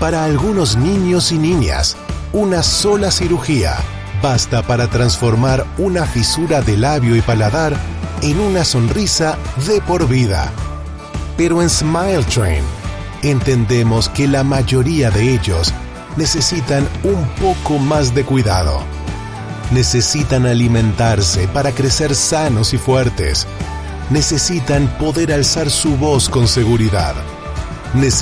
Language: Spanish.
Para algunos niños y niñas, una sola cirugía basta para transformar una fisura de labio y paladar en una sonrisa de por vida. Pero en Smile Train entendemos que la mayoría de ellos necesitan un poco más de cuidado. Necesitan alimentarse para crecer sanos y fuertes. Necesitan poder alzar su voz con seguridad.